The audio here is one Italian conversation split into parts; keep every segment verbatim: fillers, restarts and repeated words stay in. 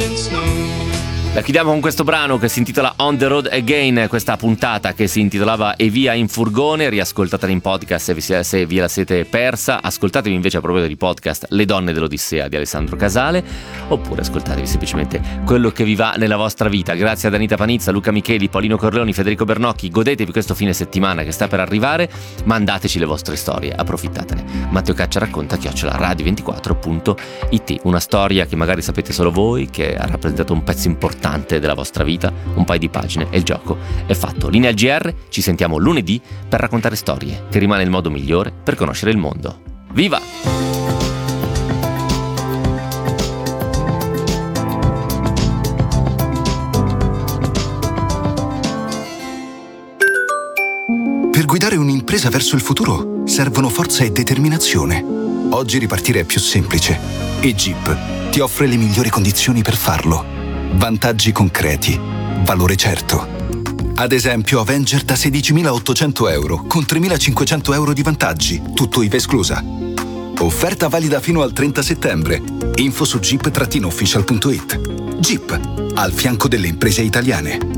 La chiudiamo con questo brano che si intitola On the Road Again, questa puntata che si intitolava E via in furgone. Riascoltatela in podcast se, vi, se vi la siete persa. Ascoltatevi invece, a proposito di podcast, Le donne dell'Odissea di Alessandro Casale, oppure ascoltatevi semplicemente quello che vi va nella vostra vita. Grazie ad Anita Panizza, Luca Micheli, Paolino Corleoni, Federico Bernocchi. Godetevi questo fine settimana che sta per arrivare. Mandateci le vostre storie, approfittatene. Matteo Caccia racconta chiocciola radio ventiquattro punto it. Una storia che magari sapete solo voi, che ha rappresentato un pezzo importante della vostra vita, un paio di pagine e il gioco è fatto. Linea al G R, ci sentiamo lunedì per raccontare storie, che rimane il modo migliore per conoscere il mondo. Viva! Per guidare un'impresa verso il futuro servono forza e determinazione. Oggi ripartire è più semplice e Jeep ti offre le migliori condizioni per farlo. Vantaggi concreti, valore certo. Ad esempio Avenger da sedicimilaottocento euro con tremilacinquecento euro di vantaggi, tutto I V A esclusa. Offerta valida fino al trenta settembre. Info su jeep official punto it. Jeep, al fianco delle imprese italiane.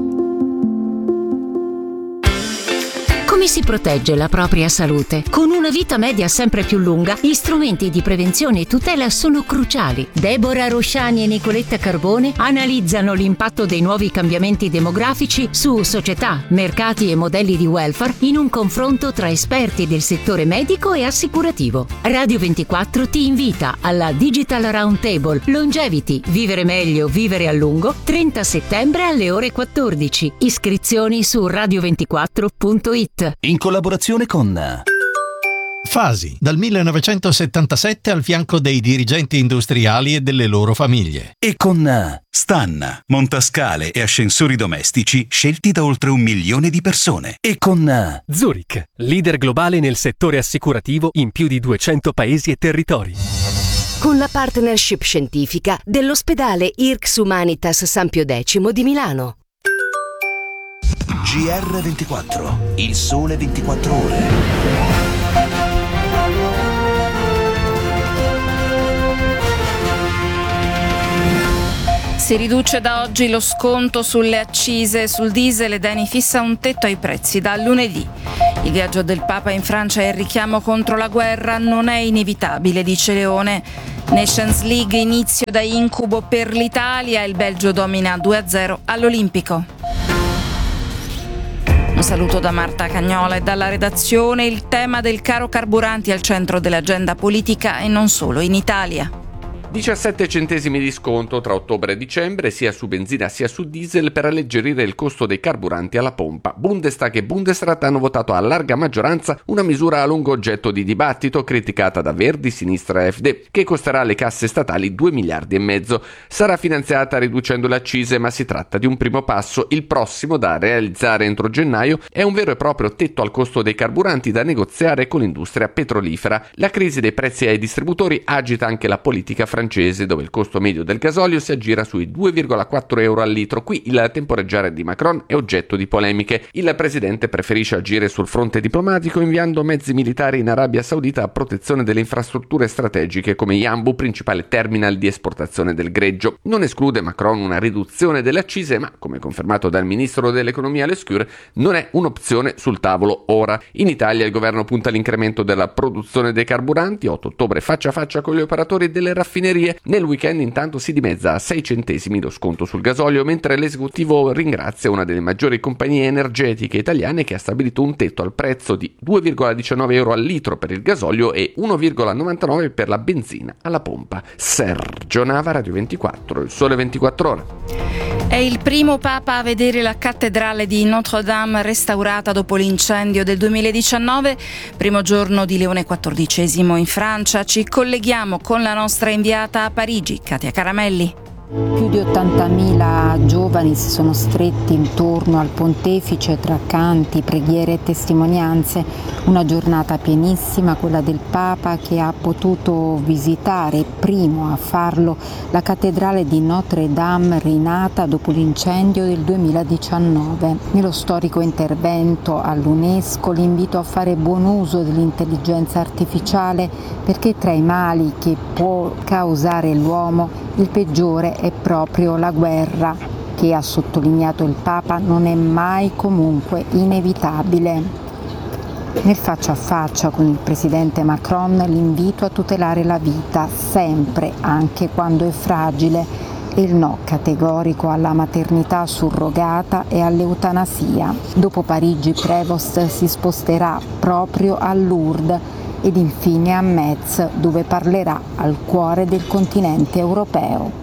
Come si protegge la propria salute? Con una vita media sempre più lunga, gli strumenti di prevenzione e tutela sono cruciali. Deborah Rosciani e Nicoletta Carbone analizzano l'impatto dei nuovi cambiamenti demografici su società, mercati e modelli di welfare in un confronto tra esperti del settore medico e assicurativo. Radio ventiquattro ti invita alla Digital Roundtable Longevity, vivere meglio, vivere a lungo, trenta settembre alle ore quattordici. Iscrizioni su radio ventiquattro punto it. In collaborazione con Fasi, dal millenovecentosettantasette al fianco dei dirigenti industriali e delle loro famiglie. E con Stan, montascale e ascensori domestici scelti da oltre un milione di persone. E con Zurich, leader globale nel settore assicurativo in più di duecento paesi e territori. Con la partnership scientifica dell'ospedale I R C S Humanitas San Pio X di Milano. G R ventiquattro, il sole ventiquattro ore. Si riduce da oggi lo sconto sulle accise sul diesel ed Eni fissa un tetto ai prezzi da lunedì. Il viaggio del Papa in Francia e il richiamo contro la guerra non è inevitabile, dice Leone. Nations League, inizio da incubo per l'Italia, il Belgio domina due a zero all'Olimpico. Un saluto da Marta Cagnola e dalla redazione. Il tema del caro carburanti al centro dell'agenda politica e non solo in Italia. diciassette centesimi di sconto tra ottobre e dicembre sia su benzina sia su diesel per alleggerire il costo dei carburanti alla pompa. Bundestag e Bundesrat hanno votato a larga maggioranza una misura a lungo oggetto di dibattito, criticata da Verdi, Sinistra e A F D, che costerà alle casse statali due miliardi e mezzo. Sarà finanziata riducendo le accise, ma si tratta di un primo passo. Il prossimo, da realizzare entro gennaio, è un vero e proprio tetto al costo dei carburanti da negoziare con l'industria petrolifera. La crisi dei prezzi ai distributori agita anche la politica francese, dove il costo medio del gasolio si aggira sui due virgola quattro euro al litro. Qui il temporeggiare di Macron è oggetto di polemiche. Il presidente preferisce agire sul fronte diplomatico inviando mezzi militari in Arabia Saudita a protezione delle infrastrutture strategiche come Yanbu, principale terminal di esportazione del greggio. Non esclude Macron una riduzione delle accise, ma come confermato dal ministro dell'economia Lescure non è un'opzione sul tavolo ora. In Italia il governo punta all'incremento della produzione dei carburanti. otto ottobre faccia a faccia con gli operatori delle raffinerie. Nel weekend intanto si dimezza a sei centesimi lo sconto sul gasolio, mentre l'esecutivo ringrazia una delle maggiori compagnie energetiche italiane che ha stabilito un tetto al prezzo di due virgola diciannove euro al litro per il gasolio e uno virgola novantanove per la benzina alla pompa. Sergio Nava, Radio ventiquattro, il sole ventiquattro ore. È il primo Papa a vedere la cattedrale di Notre Dame restaurata dopo l'incendio del duemiladiciannove, primo giorno di Leone quattordicesimo in Francia. Ci colleghiamo con la nostra inviata a Parigi, Katia Caramelli. Più di ottantamila giovani si sono stretti intorno al pontefice tra canti, preghiere e testimonianze. Una giornata pienissima, quella del Papa, che ha potuto visitare, primo a farlo, la cattedrale di Notre Dame rinata dopo l'incendio del duemiladiciannove. Nello storico intervento all'UNESCO l'invito a fare buon uso dell'intelligenza artificiale, perché tra i mali che può causare l'uomo Il peggiore è proprio la guerra, che, ha sottolineato il Papa, non è mai comunque inevitabile. Nel faccia a faccia con il presidente Macron l'invito a tutelare la vita, sempre, anche quando è fragile, e il no categorico alla maternità surrogata e all'eutanasia. Dopo Parigi, Prevost si sposterà proprio a Lourdes ed infine a Metz, dove parlerà al cuore del continente europeo.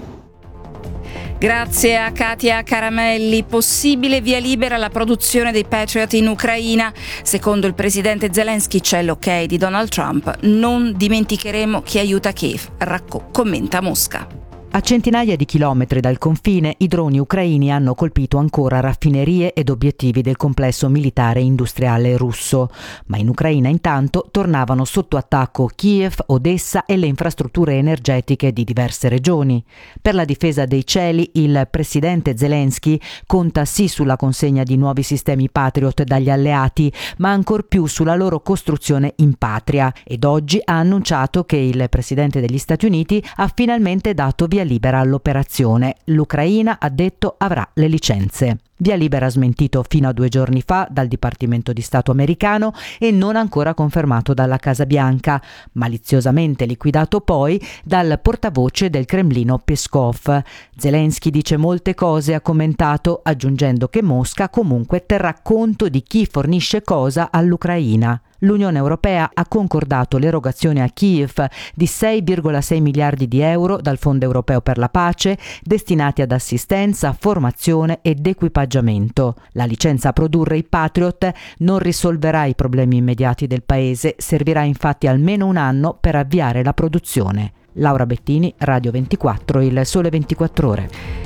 Grazie a Katia Caramelli. Possibile via libera alla produzione dei Patriot in Ucraina. Secondo il presidente Zelensky c'è l'ok di Donald Trump. Non dimenticheremo chi aiuta Kiev, racco- commenta Mosca. A centinaia di chilometri dal confine, i droni ucraini hanno colpito ancora raffinerie ed obiettivi del complesso militare e industriale russo. Ma in Ucraina intanto tornavano sotto attacco Kiev, Odessa e le infrastrutture energetiche di diverse regioni. Per la difesa dei cieli, il presidente Zelensky conta sì sulla consegna di nuovi sistemi Patriot dagli alleati, ma ancor più sulla loro costruzione in patria. Ed oggi ha annunciato che il presidente degli Stati Uniti ha finalmente dato via libera all'operazione. L'Ucraina, ha detto, avrà le licenze. Via libera smentito fino a due giorni fa dal Dipartimento di Stato americano e non ancora confermato dalla Casa Bianca, maliziosamente liquidato poi dal portavoce del Cremlino Peskov. Zelensky dice molte cose, ha commentato, aggiungendo che Mosca comunque terrà conto di chi fornisce cosa all'Ucraina. L'Unione Europea ha concordato l'erogazione a Kiev di sei virgola sei miliardi di euro dal Fondo Europeo per la Pace, destinati ad assistenza, formazione ed equipaggiamento. La licenza a produrre i Patriot non risolverà i problemi immediati del paese, servirà infatti almeno un anno per avviare la produzione. Laura Bettini, Radio ventiquattro, Il Sole ventiquattro Ore.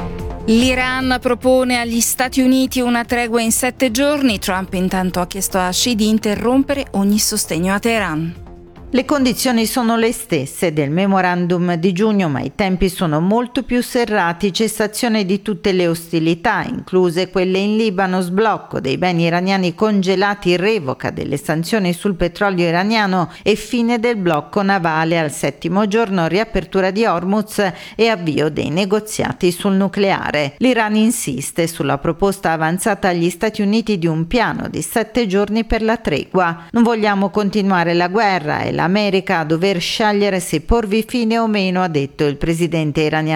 L'Iran propone agli Stati Uniti una tregua in sette giorni. Trump intanto ha chiesto a Xi di interrompere ogni sostegno a Teheran. Le condizioni sono le stesse del memorandum di giugno, ma i tempi sono molto più serrati. Cessazione di tutte le ostilità, incluse quelle in Libano, sblocco dei beni iraniani congelati, revoca delle sanzioni sul petrolio iraniano e fine del blocco navale. Al settimo giorno riapertura di Hormuz e avvio dei negoziati sul nucleare. L'Iran insiste sulla proposta avanzata agli Stati Uniti di un piano di sette giorni per la tregua. Non vogliamo continuare la guerra e l'America a dover scegliere se porvi fine o meno, ha detto il presidente iraniano